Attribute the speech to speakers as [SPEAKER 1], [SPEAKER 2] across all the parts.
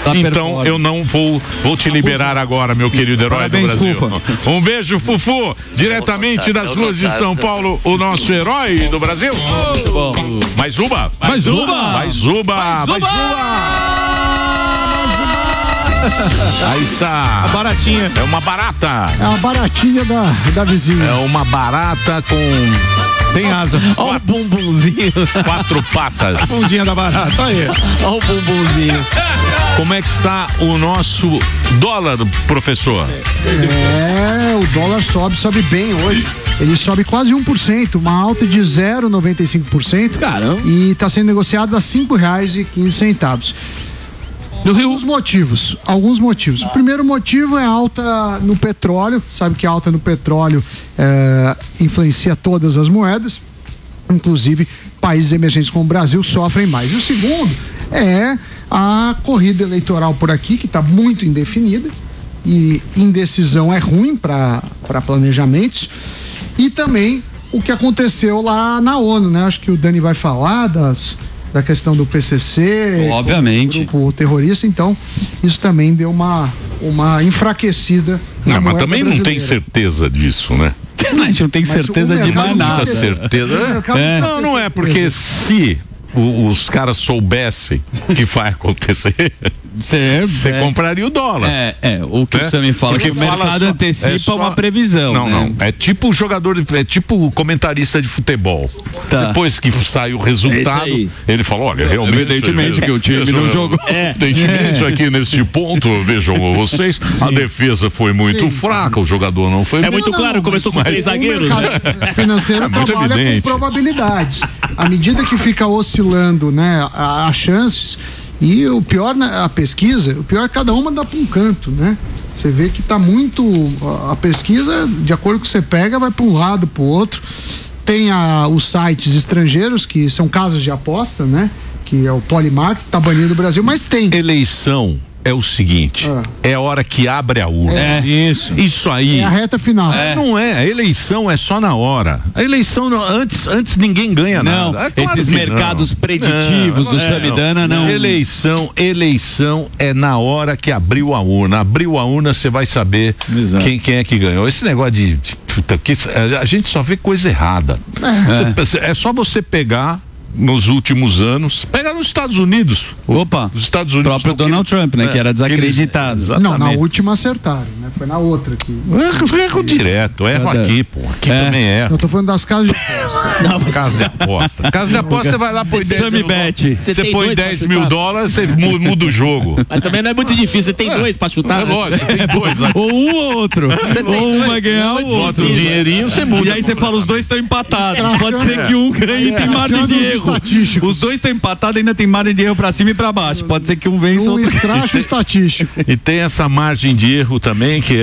[SPEAKER 1] Então eu não vou te liberar agora, meu querido herói do Brasil. Fufa. Um beijo, Fufu, diretamente das ruas de São Paulo, o nosso herói do Brasil. Mais uma. Aí está.
[SPEAKER 2] A baratinha.
[SPEAKER 1] É uma barata.
[SPEAKER 3] É uma baratinha da vizinha.
[SPEAKER 1] É uma barata com...
[SPEAKER 2] sem asa.
[SPEAKER 4] Olha o bumbumzinho.
[SPEAKER 1] 4 patas.
[SPEAKER 2] A bundinha da barata. Aí.
[SPEAKER 4] Olha o bumbumzinho.
[SPEAKER 1] Como é que está o nosso dólar, professor?
[SPEAKER 3] O dólar sobe bem hoje. Ele sobe quase 1%, uma alta de 0,95%.
[SPEAKER 2] Caramba.
[SPEAKER 3] E está sendo negociado a R$5,15. Alguns motivos. O primeiro motivo é a alta no petróleo. Sabe que a alta no petróleo influencia todas as moedas, inclusive países emergentes como o Brasil sofrem mais. E o segundo é a corrida eleitoral por aqui, que está muito indefinida, e indecisão é ruim para planejamentos. E também o que aconteceu lá na ONU, né? Acho que o Dani vai falar da questão do PCC,
[SPEAKER 4] obviamente,
[SPEAKER 3] grupo terrorista. Então isso também deu uma enfraquecida.
[SPEAKER 1] Não, mas também brasileira. Não tem certeza disso, né?
[SPEAKER 4] A gente não tem certeza de mais nada.
[SPEAKER 1] Certeza. Não é porque se os caras soubessem que vai acontecer, você compraria o dólar.
[SPEAKER 4] O que o Sami fala, que o mercado antecipa uma previsão.
[SPEAKER 1] Não. É tipo jogador, é tipo comentarista de futebol. Tá. Depois que sai o resultado, ele fala, olha, realmente.
[SPEAKER 4] Evidentemente que o time não jogou.
[SPEAKER 1] Evidentemente aqui nesse ponto, vejam vocês, a defesa foi muito fraca, o jogador não foi.
[SPEAKER 2] É muito claro, começou com 3 zagueiros.
[SPEAKER 3] O mercado financeiro trabalha com probabilidades. À medida que fica oscilando, né, as chances. E o pior a pesquisa, o pior é cada uma dá para um canto, né? Você vê que tá muito, a pesquisa, de acordo com o que você pega, vai para um lado, para o outro. Tem os sites estrangeiros que são casas de aposta, né? Que é o Polymarket, tá banido do Brasil, mas tem.
[SPEAKER 1] Eleição é o seguinte, é a hora que abre a urna. Isso aí.
[SPEAKER 3] É a reta final.
[SPEAKER 1] Não é, a eleição é só na hora. A eleição, antes ninguém ganha nada.
[SPEAKER 4] Esses mercados preditivos do Samidana, não.
[SPEAKER 1] Eleição é na hora que abriu a urna. Abriu a urna, você vai saber quem é que ganhou. Esse negócio a gente só vê coisa errada. É só você pegar nos últimos anos, pega nos Estados Unidos.
[SPEAKER 4] Os Estados Unidos. O próprio Donald Trump, né? Que era desacreditado.
[SPEAKER 3] Não, na última acertaram, né? Foi na outra que.
[SPEAKER 1] Erro direto, erro aqui, pô. Aqui também erra.
[SPEAKER 3] Eu tô falando das casas de aposta.
[SPEAKER 1] Casa de aposta. Casa de aposta, você vai lá, põe 10 mil. Você põe 10 mil dólares, você muda o jogo.
[SPEAKER 2] Mas também não é muito difícil, você tem 2 pra chutar.
[SPEAKER 1] É lógico, você tem 2.
[SPEAKER 4] Ou um ou outro. Ou um vai ganhar o outro.
[SPEAKER 1] Bota um dinheirinho, você muda.
[SPEAKER 4] E aí você fala, os dois estão empatados. Pode ser que um ganhe e tem margem de erro. Os dois estão empatados, ainda tem margem de erro pra cima e pra baixo. Pode ser que um vença
[SPEAKER 3] outro. Escracho estatístico.
[SPEAKER 1] E tem essa margem de erro também, que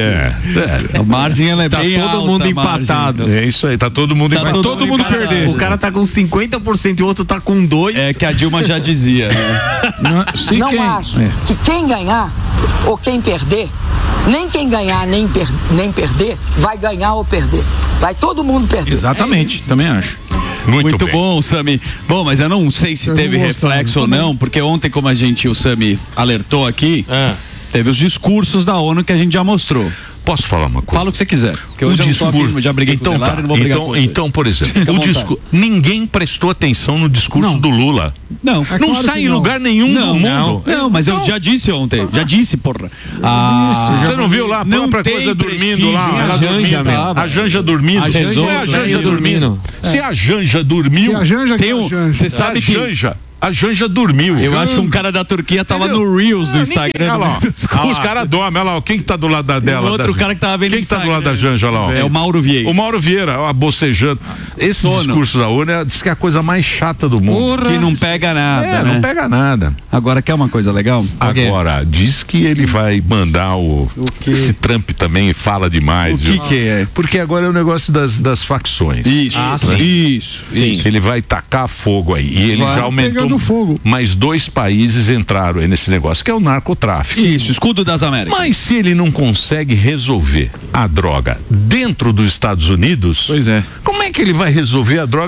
[SPEAKER 4] a margem ela é bem alta.
[SPEAKER 1] Tá todo mundo empatado. É isso aí, tá todo mundo empatado.
[SPEAKER 4] Todo mundo perder.
[SPEAKER 5] O cara tá com 50% e o outro tá com 2%.
[SPEAKER 4] É que a Dilma já dizia, né?
[SPEAKER 6] Não acho que quem ganhar ou quem perder, nem quem ganhar nem perder, vai ganhar ou perder. Vai todo mundo perder.
[SPEAKER 2] Exatamente, também acho.
[SPEAKER 4] Muito bom, Sami. Bom, mas eu não sei se teve reflexo ou não, porque ontem, como o Sami alertou aqui, teve os discursos da ONU que a gente já mostrou.
[SPEAKER 1] Posso falar uma coisa?
[SPEAKER 4] Fala o que você quiser. Porque hoje eu já briguei com o Delar e não vou brigar com você.
[SPEAKER 1] Então, por exemplo, ninguém prestou atenção no discurso do Lula.
[SPEAKER 4] Não.
[SPEAKER 1] Não sai em lugar nenhum do mundo.
[SPEAKER 4] Não, mas eu já disse ontem. Já disse, porra.
[SPEAKER 1] Você não viu lá a própria coisa dormindo lá? A Janja dormindo. A Janja dormindo. Se a Janja dormiu,
[SPEAKER 4] você sabe que
[SPEAKER 1] a Janja dormiu.
[SPEAKER 4] Eu acho que um cara da Turquia tava no Reels do Instagram.
[SPEAKER 1] Os caras dormem, olha lá, quem que tá do lado dela?
[SPEAKER 4] O outro cara que tava vendo
[SPEAKER 1] quem que tá do lado da Janja lá?
[SPEAKER 4] É o Mauro Vieira.
[SPEAKER 1] O Mauro Vieira, ó, bocejando. Esse discurso da ONU diz que é a coisa mais chata do mundo.
[SPEAKER 4] Que não pega nada.
[SPEAKER 1] Não pega nada.
[SPEAKER 4] Agora, quer uma coisa legal?
[SPEAKER 1] Agora, diz que ele vai mandar esse Trump também fala demais.
[SPEAKER 4] O que é?
[SPEAKER 1] Porque agora é o negócio das facções.
[SPEAKER 4] Isso.
[SPEAKER 1] Ele vai tacar fogo aí. E ele já aumentou.
[SPEAKER 3] Fogo.
[SPEAKER 1] Mas 2 países entraram aí nesse negócio, que é o narcotráfico.
[SPEAKER 4] Isso, escudo das Américas.
[SPEAKER 1] Mas se ele não consegue resolver a droga dentro dos Estados Unidos,
[SPEAKER 2] pois é.
[SPEAKER 1] Como é que ele vai resolver a droga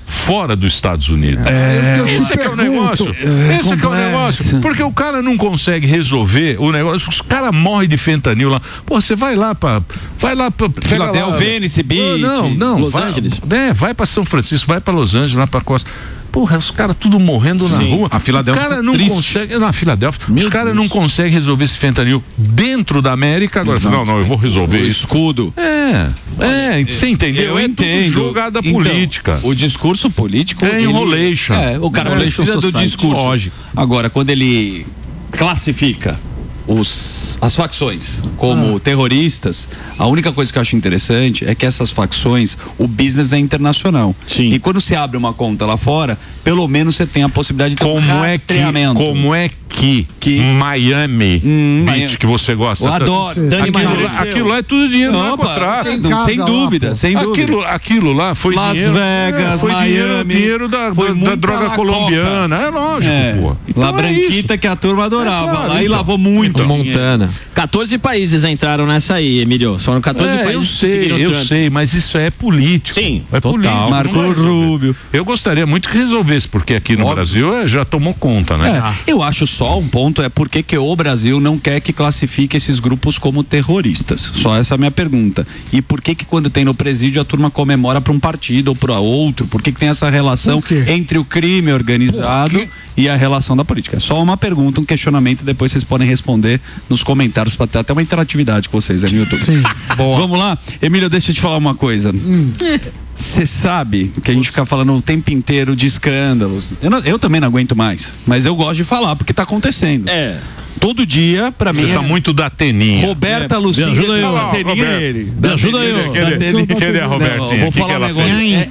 [SPEAKER 1] fora dos Estados Unidos. Esse é que é o negócio. Esse é que é o negócio. Porque o cara não consegue resolver o negócio. Os caras morrem de fentanil lá. Pô, você vai lá pra
[SPEAKER 4] Filadélfia, Venice Beach,
[SPEAKER 1] Los Angeles. Vai pra São Francisco, vai pra Los Angeles, lá pra costa. Porra, os caras tudo morrendo na rua.
[SPEAKER 2] A Filadélfia.
[SPEAKER 1] O cara não consegue. Na Filadélfia, os caras não conseguem resolver esse fentanil dentro da América. Agora, não, eu vou resolver
[SPEAKER 4] o
[SPEAKER 1] isso.
[SPEAKER 4] Escudo.
[SPEAKER 1] Você entendeu?
[SPEAKER 4] Eu entendo.
[SPEAKER 1] Jogada política.
[SPEAKER 4] O discurso político
[SPEAKER 1] é enrolation.
[SPEAKER 4] O cara precisa do discurso. Lógico. Agora, quando ele classifica as facções como terroristas, a única coisa que eu acho interessante é que essas facções, o business é internacional.
[SPEAKER 2] Sim.
[SPEAKER 4] E quando você abre uma conta lá fora, pelo menos você tem a possibilidade de ter um rastreamento.
[SPEAKER 1] Como é que Miami Beach, que você gosta?
[SPEAKER 4] Eu adoro.
[SPEAKER 1] Aquilo lá é tudo dinheiro do narcotráfico.
[SPEAKER 4] Sem dúvida.
[SPEAKER 1] Aquilo lá foi
[SPEAKER 4] Las
[SPEAKER 1] dinheiro.
[SPEAKER 4] Vegas,
[SPEAKER 1] foi
[SPEAKER 4] Miami.
[SPEAKER 1] Dinheiro da droga colombiana. É lógico, pô.
[SPEAKER 4] Então La Branquita, que a turma adorava. Lá e lavou muito.
[SPEAKER 5] Montana. 14 países entraram nessa aí, Emílio. Foram 14 países.
[SPEAKER 1] Eu sei, mas isso é político.
[SPEAKER 5] Sim,
[SPEAKER 1] é
[SPEAKER 5] total.
[SPEAKER 1] Político.
[SPEAKER 4] Marco Rubio.
[SPEAKER 1] Eu gostaria muito que resolvesse, porque aqui no Brasil já tomou conta, né?
[SPEAKER 4] Eu acho só um ponto é por que o Brasil não quer que classifique esses grupos como terroristas. Só essa é a minha pergunta. E por que quando tem no presídio a turma comemora para um partido ou para outro? Por que tem essa relação entre o crime organizado e a relação da política? É só uma pergunta, um questionamento, depois vocês podem responder nos comentários para ter até uma interatividade com vocês aí no YouTube.
[SPEAKER 3] Sim.
[SPEAKER 4] Boa. Vamos lá? Emílio, deixa eu te falar uma coisa. Você sabe que a gente fica falando o tempo inteiro de escândalos. Eu também não aguento mais, mas eu gosto de falar porque tá acontecendo. Todo dia, pra mim.
[SPEAKER 1] Você tá muito da teninha.
[SPEAKER 4] Roberta Lucinda.
[SPEAKER 2] Me ajuda aí,
[SPEAKER 4] da teninha ele.
[SPEAKER 2] Me ajuda aí,
[SPEAKER 1] Cadê a Robertinha?
[SPEAKER 4] Vou falar um negócio.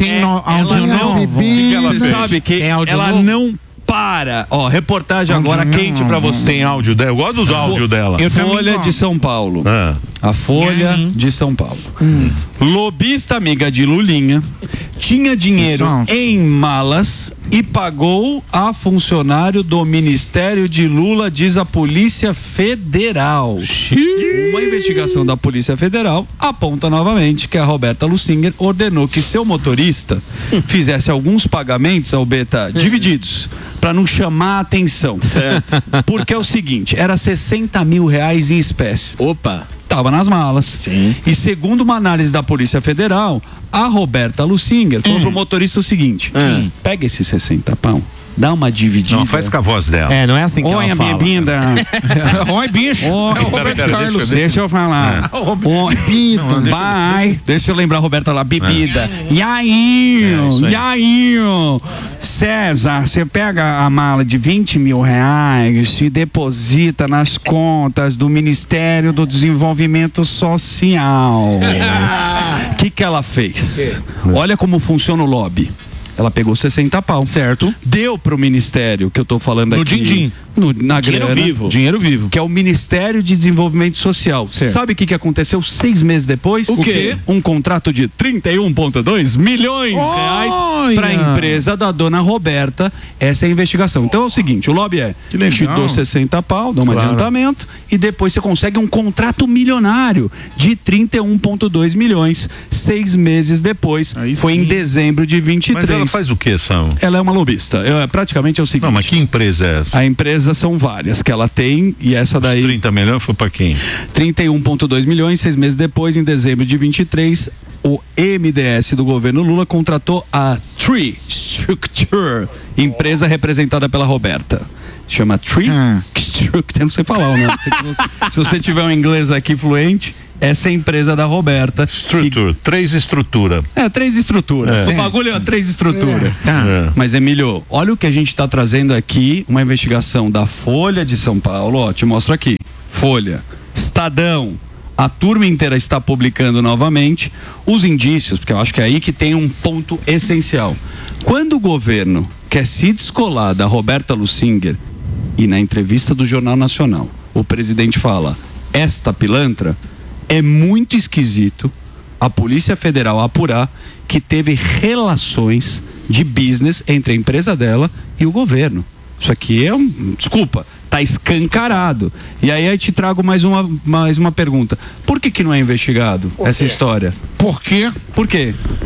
[SPEAKER 4] Você sabe que ela não para. Reportagem agora quente pra você.
[SPEAKER 1] Tem áudio dela? Eu gosto dos áudios dela.
[SPEAKER 4] Folha de São Paulo. A Folha de São Paulo. Lobista amiga de Lulinha tinha dinheiro em malas e pagou a funcionário do Ministério de Lula, diz a Polícia Federal. Uma investigação da Polícia Federal aponta novamente que a Roberta Lucinger ordenou que seu motorista fizesse alguns pagamentos, Albeta, divididos, para não chamar a atenção.
[SPEAKER 5] Certo.
[SPEAKER 4] Porque é o seguinte, era R$60 mil em espécie.
[SPEAKER 5] Opa.
[SPEAKER 4] Tava nas malas.
[SPEAKER 5] Sim.
[SPEAKER 4] E segundo uma análise da Polícia Federal, a Roberta Lucinger falou pro motorista o seguinte: pega esses 60 pão, dá uma dividida.
[SPEAKER 1] Não, faz com a voz dela.
[SPEAKER 5] Não é assim que
[SPEAKER 4] ela fala. Oi, bem-vinda.
[SPEAKER 2] Oi, bicho.
[SPEAKER 4] Oi, Carlos. Deixa eu falar. Vai. Deixa eu lembrar a Roberta lá, bebida. E aí? César, você pega a mala de R$20 mil e deposita nas contas do Ministério do Desenvolvimento Social. O que ela fez? Olha como funciona o lobby. Ela pegou 60 pau.
[SPEAKER 2] Certo.
[SPEAKER 4] Deu pro ministério que eu tô falando aqui.
[SPEAKER 2] No din-din.
[SPEAKER 4] Na
[SPEAKER 2] dinheiro
[SPEAKER 4] grana,
[SPEAKER 2] vivo. Dinheiro vivo.
[SPEAKER 4] Que é o Ministério de Desenvolvimento Social.
[SPEAKER 2] Certo.
[SPEAKER 4] Sabe o que aconteceu 6 meses depois?
[SPEAKER 2] O quê?
[SPEAKER 4] Um contrato de 31,2 milhões de reais para a empresa da dona Roberta. Essa é a investigação. Então é o seguinte, o lobby te dou 60 pau, dá um adiantamento e depois você consegue um contrato milionário de 31,2 milhões 6 meses depois. Foi em dezembro de 23.
[SPEAKER 1] Mas ela faz o que, Sam?
[SPEAKER 4] Ela é uma lobista. Praticamente é o seguinte.
[SPEAKER 1] Não, mas que empresa é essa?
[SPEAKER 4] A empresa são várias que ela tem e essa daí.
[SPEAKER 1] Os 30 milhões foi para quem?
[SPEAKER 4] 31,2 milhões, 6 meses depois, em dezembro de 23, o MDS do governo Lula contratou a Tree Structure, empresa representada pela Roberta. Chama Tree Structure, não sei falar o nome. Se você tiver um inglês aqui fluente, essa é a empresa da Roberta.
[SPEAKER 1] Estrutura, 3 estruturas.
[SPEAKER 4] 3 estruturas. O bagulho é 3 estruturas. Mas, Emílio, olha o que a gente está trazendo aqui, uma investigação da Folha de São Paulo, te mostro aqui. Folha, Estadão, a turma inteira está publicando novamente os indícios, porque eu acho que é aí que tem um ponto essencial. Quando o governo quer se descolar da Roberta Lucinger, e na entrevista do Jornal Nacional, o presidente fala, esta pilantra, é muito esquisito a Polícia Federal apurar que teve relações de business entre a empresa dela e o governo. Isso aqui é desculpa, tá escancarado. E aí te trago mais uma pergunta. Por que não é investigado essa história?
[SPEAKER 2] Por quê?
[SPEAKER 4] Por quê?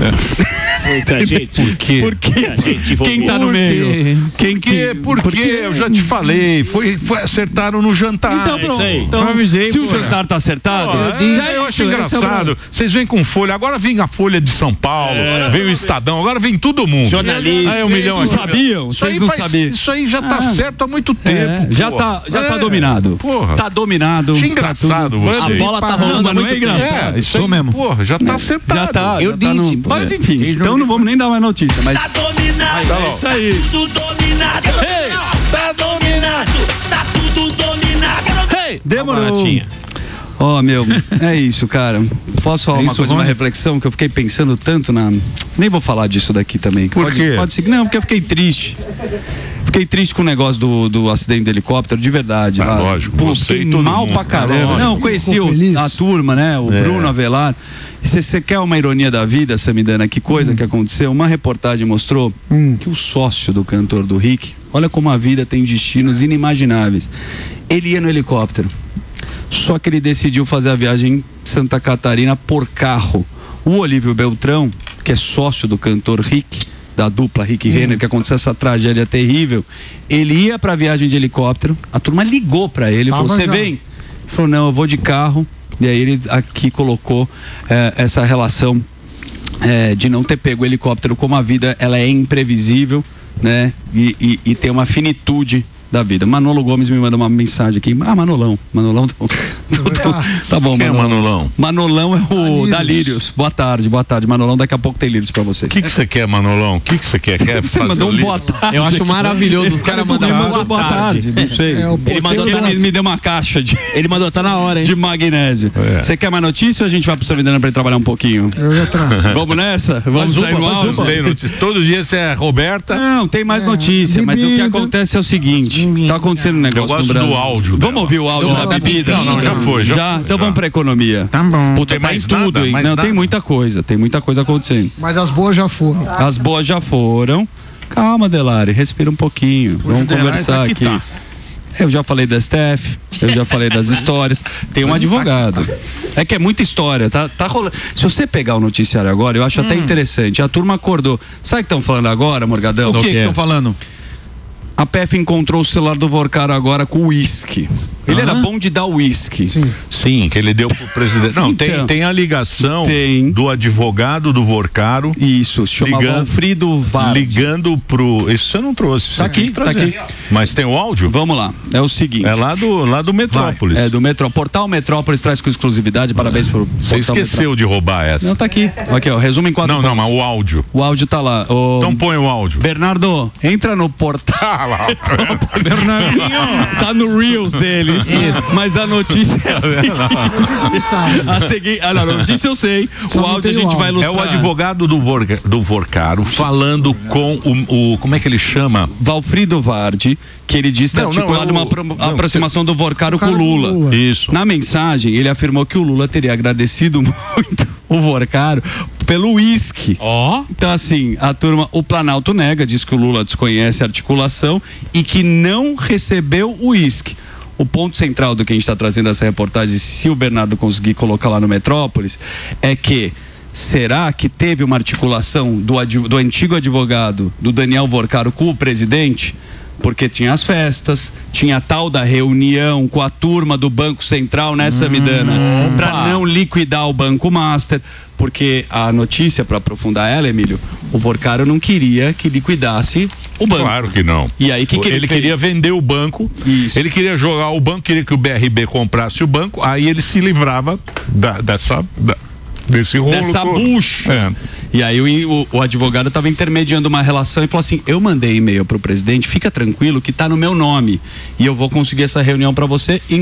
[SPEAKER 5] Muita gente.
[SPEAKER 1] Por quê?
[SPEAKER 4] Por quê? Quem tá no meio?
[SPEAKER 1] Porque eu já te falei, acertaram no jantar.
[SPEAKER 4] Então, pronto.
[SPEAKER 5] Então,
[SPEAKER 4] se o jantar tá acertado,
[SPEAKER 1] eu acho engraçado. Vocês vêm com Folha, agora vem a Folha de São Paulo, vem o Estadão, agora vem todo mundo.
[SPEAKER 5] Jornalista.
[SPEAKER 1] Aí
[SPEAKER 4] Vocês não sabiam? Vocês não sabiam.
[SPEAKER 1] Isso aí já tá certo há muito tempo.
[SPEAKER 4] Já tá dominado.
[SPEAKER 1] Porra.
[SPEAKER 4] Tá dominado.
[SPEAKER 1] Achei engraçado você.
[SPEAKER 5] A bola tá rolando há
[SPEAKER 4] não
[SPEAKER 5] muito
[SPEAKER 4] é engraçado.
[SPEAKER 1] tempo. Isso aí, mesmo. Porra, já tá acertado.
[SPEAKER 4] Já tá.
[SPEAKER 5] Eu disse.
[SPEAKER 4] Mas enfim, então não vamos nem dar mais notícia. Mas
[SPEAKER 7] Tá dominado,
[SPEAKER 4] é isso aí.
[SPEAKER 7] tudo dominado. Tá dominado, tá tudo dominado.
[SPEAKER 4] Demorou. Meu, é isso, cara. Posso falar uma coisa, uma reflexão que eu fiquei pensando tanto na... Nem vou falar disso daqui também.
[SPEAKER 1] Por quê?
[SPEAKER 4] Pode seguir. Não, porque eu fiquei triste. Fiquei triste com o negócio do acidente do helicóptero, de verdade.
[SPEAKER 1] Lógico.
[SPEAKER 4] Pô, fiquei mal pra caramba. Não, conheci a turma, né? O Bruno Avelar. Se você quer uma ironia da vida, Samidana, que coisa que aconteceu? Uma reportagem mostrou que o sócio do cantor do Rick, olha como a vida tem destinos inimagináveis. Ele ia no helicóptero. Só que ele decidiu fazer a viagem em Santa Catarina por carro. O Olívio Beltrão, que é sócio do cantor Rick, da dupla Rick Renner, que aconteceu essa tragédia terrível, ele ia pra viagem de helicóptero, a turma ligou pra ele, falou, você vem? Ele falou, não, eu vou de carro. E aí ele aqui colocou essa relação de não ter pego o helicóptero, como a vida ela é imprevisível, né? E tem uma finitude da vida. Manolo Gomes me manda uma mensagem aqui. Manolão. Tá bom,
[SPEAKER 1] Quem é Manolão?
[SPEAKER 4] Manolão é o Dalírios. Boa tarde. Manolão, daqui a pouco tem Lírios pra vocês.
[SPEAKER 1] O que você quer, Manolão? O que você quer?
[SPEAKER 4] Você mandou um boa tarde.
[SPEAKER 5] Eu acho maravilhoso os caras mandando boa tarde.
[SPEAKER 4] Não sei. Ele me deu uma caixa de...
[SPEAKER 5] Ele mandou, tá na hora, hein?
[SPEAKER 4] De magnésio. Você quer mais notícia ou a gente vai pro Samidana pra ele trabalhar um pouquinho? Vamos nessa? Vamos sair no áudio?
[SPEAKER 1] Tem notícia. Todo dia você é Roberta.
[SPEAKER 4] Não, tem mais notícia, mas o que acontece é o seguinte, tá acontecendo um negócio no Brasil.
[SPEAKER 1] Do áudio.
[SPEAKER 4] Vamos ouvir o áudio da bebida?
[SPEAKER 1] Não, já foi.
[SPEAKER 4] Então vamos pra economia.
[SPEAKER 3] Tá bom.
[SPEAKER 4] Puta,
[SPEAKER 1] Tem
[SPEAKER 4] tá
[SPEAKER 1] mais
[SPEAKER 4] em tudo,
[SPEAKER 1] nada,
[SPEAKER 4] hein?
[SPEAKER 1] mais
[SPEAKER 4] Não,
[SPEAKER 1] nada.
[SPEAKER 4] tem muita coisa acontecendo.
[SPEAKER 3] Mas as boas já foram.
[SPEAKER 4] As boas já foram. Calma, Delari, respira um pouquinho. Vamos conversar aqui. Eu já falei da STF, eu já falei das histórias. Tem um advogado. É que é muita história, tá rolando. Se você pegar o noticiário agora, eu acho até interessante. A turma acordou. Sabe o que estão falando agora, Morgadão?
[SPEAKER 2] O que estão falando?
[SPEAKER 4] A PF encontrou o celular do Vorcaro agora com uísque. Ele era bom de dar uísque.
[SPEAKER 1] Sim, que ele deu pro presidente. Não,
[SPEAKER 4] Então,
[SPEAKER 1] tem a ligação do advogado do Vorcaro.
[SPEAKER 4] Isso, chama Valfrido Vardi.
[SPEAKER 1] Ligando pro... Isso você não trouxe.
[SPEAKER 4] Tá aqui, tá aqui.
[SPEAKER 1] Mas tem o áudio?
[SPEAKER 4] Vamos lá, é o seguinte.
[SPEAKER 1] É lá do Metrópolis.
[SPEAKER 4] É do Portal Metrópolis traz com exclusividade, parabéns pro
[SPEAKER 1] Você esqueceu de roubar essa.
[SPEAKER 4] Não, tá aqui. Aqui, ó, resumo em 4 pontos.
[SPEAKER 1] Não, mas o áudio.
[SPEAKER 4] O áudio tá lá.
[SPEAKER 1] Então põe o áudio.
[SPEAKER 4] Bernardo, entra no portal.
[SPEAKER 2] Bernardinho.
[SPEAKER 4] Tá no Reels deles. Isso. Mas a notícia é a seguinte. A notícia eu sei. O áudio a gente vai ilustrar.
[SPEAKER 1] É o advogado do Vorcaro falando com o como é que ele chama?
[SPEAKER 4] Valfrido Vardi, que ele disse ter articulado uma aproximação do Vorcaro com o Lula.
[SPEAKER 1] Isso.
[SPEAKER 4] Na mensagem, ele afirmou que o Lula teria agradecido muito o Vorcaro pelo uísque. Então, assim, a turma, o Planalto nega, diz que o Lula desconhece a articulação e que não recebeu o uísque. O ponto central do que a gente está trazendo essa reportagem, se o Bernardo conseguir colocar lá no Metrópolis, é que será que teve uma articulação do antigo advogado, do Daniel Vorcaro, com o presidente? Porque tinha as festas, tinha a tal da reunião com a turma do Banco Central, né, Samidana? Para não liquidar o Banco Master. Porque a notícia, para aprofundar ela, Emílio, o Vorcaro não queria que liquidasse o banco.
[SPEAKER 1] Claro que não.
[SPEAKER 4] E aí, que ele fez?
[SPEAKER 1] Queria vender o banco. Isso. Ele queria jogar o banco, queria que o BRB comprasse o banco. Aí ele se livrava desse rolo.
[SPEAKER 4] Dessa bucha. E aí o advogado estava intermediando uma relação e falou assim: eu mandei e-mail pro presidente, fica tranquilo que tá no meu nome e eu vou conseguir essa reunião para você.